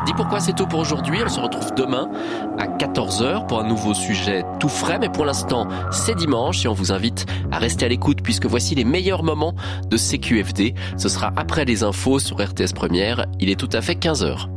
Dis pourquoi c'est tout pour aujourd'hui. On se retrouve demain à 14h pour un nouveau sujet tout frais. Mais pour l'instant, c'est dimanche et on vous invite à rester à l'écoute puisque voici les meilleurs moments de CQFD. Ce sera après les infos sur RTS Première. Il est tout à fait 15h.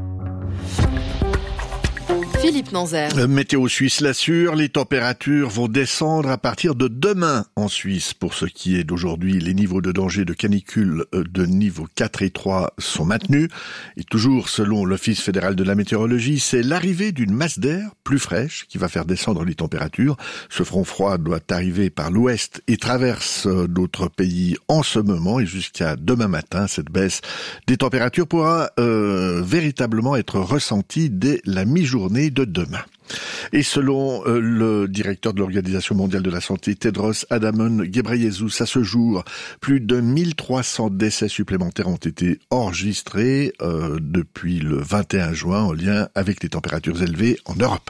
Philippe Nanzer. Météo Suisse l'assure, les températures vont descendre à partir de demain en Suisse. Pour ce qui est d'aujourd'hui, les niveaux de danger de canicule de niveau 4 et 3 sont maintenus. Et toujours selon l'Office fédéral de la météorologie, c'est l'arrivée d'une masse d'air plus fraîche qui va faire descendre les températures. Ce front froid doit arriver par l'ouest et traverse d'autres pays en ce moment et jusqu'à demain matin. Cette baisse des températures pourra véritablement être ressentie dès la mi-journée de demain. Et selon le directeur de l'Organisation mondiale de la santé, Tedros Adhanom Ghebreyesus, à ce jour, plus de 1300 décès supplémentaires ont été enregistrés depuis le 21 juin en lien avec les températures élevées en Europe.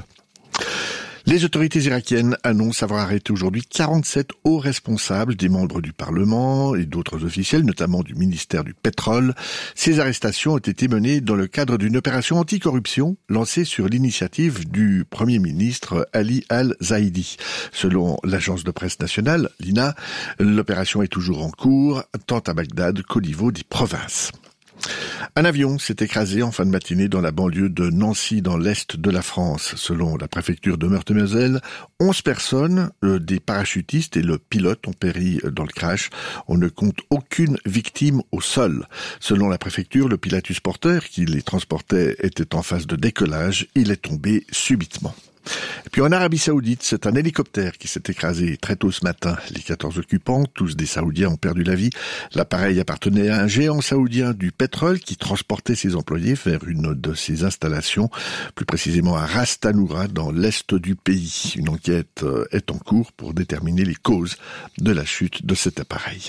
Les autorités irakiennes annoncent avoir arrêté aujourd'hui 47 hauts responsables, des membres du Parlement et d'autres officiels, notamment du ministère du Pétrole. Ces arrestations ont été menées dans le cadre d'une opération anticorruption lancée sur l'initiative du Premier ministre Ali Al-Zaidi. Selon l'agence de presse nationale, l'INA, l'opération est toujours en cours, tant à Bagdad qu'au niveau des provinces. Un avion s'est écrasé en fin de matinée dans la banlieue de Nancy, dans l'est de la France. Selon la préfecture de Meurthe-et-Moselle, 11 personnes, des parachutistes et le pilote ont péri dans le crash. On ne compte aucune victime au sol. Selon la préfecture, le pilatus porteur qui les transportait était en phase de décollage. Il est tombé subitement. Et puis en Arabie Saoudite, c'est un hélicoptère qui s'est écrasé très tôt ce matin. Les 14 occupants, tous des Saoudiens, ont perdu la vie. L'appareil appartenait à un géant saoudien du pétrole qui transportait ses employés vers une de ses installations, plus précisément à Ras Tanura, dans l'est du pays. Une enquête est en cours pour déterminer les causes de la chute de cet appareil.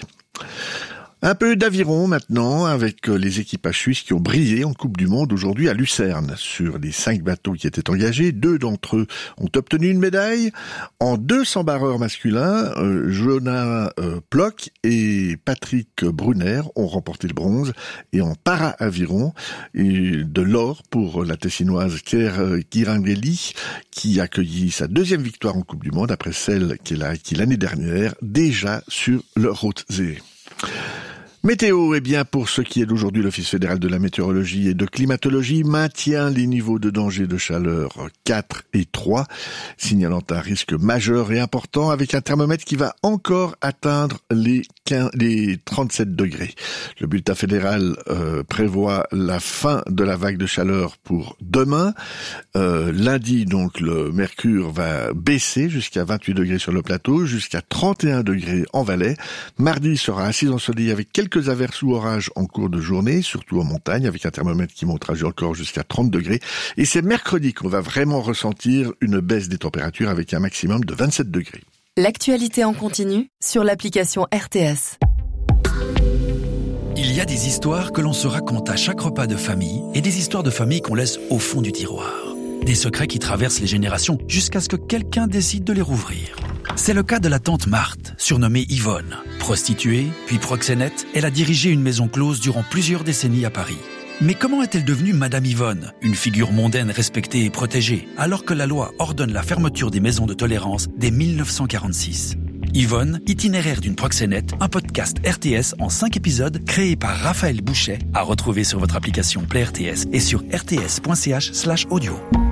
Un peu d'aviron maintenant, avec les équipages suisses qui ont brillé en Coupe du Monde aujourd'hui à Lucerne. Sur les 5 bateaux qui étaient engagés, 2 d'entre eux ont obtenu une médaille. En 200 barreurs masculins, Jonas Plock et Patrick Brunner ont remporté le bronze. Et en para-aviron, de l'or pour la Tessinoise Claire Girangeli, qui a accueilli sa 2e victoire en Coupe du Monde après celle qu'elle a acquise l'année dernière, déjà sur le Rothsee. Météo, pour ce qui est d'aujourd'hui, l'Office fédéral de la météorologie et de climatologie maintient les niveaux de danger de chaleur 4 et 3, signalant un risque majeur et important avec un thermomètre qui va encore atteindre les 37 degrés. Le bulletin fédéral prévoit la fin de la vague de chaleur pour demain. Lundi, donc, le mercure va baisser jusqu'à 28 degrés sur le plateau, jusqu'à 31 degrés en Valais. Mardi sera assez ensoleillé avec quelques averses ou orages en cours de journée, surtout en montagne, avec un thermomètre qui montera encore jusqu'à 30 degrés. Et c'est mercredi qu'on va vraiment ressentir une baisse des températures avec un maximum de 27 degrés. L'actualité en continu sur l'application RTS. Il y a des histoires que l'on se raconte à chaque repas de famille et des histoires de famille qu'on laisse au fond du tiroir. Des secrets qui traversent les générations jusqu'à ce que quelqu'un décide de les rouvrir. C'est le cas de la tante Marthe, surnommée Yvonne. Prostituée, puis proxénète, elle a dirigé une maison close durant plusieurs décennies à Paris. Mais comment est-elle devenue Madame Yvonne, une figure mondaine respectée et protégée, alors que la loi ordonne la fermeture des maisons de tolérance dès 1946 ? Yvonne, itinéraire d'une proxénète, un podcast RTS en 5 épisodes créé par Raphaël Bouchet, à retrouver sur votre application Play RTS et sur rts.ch/audio.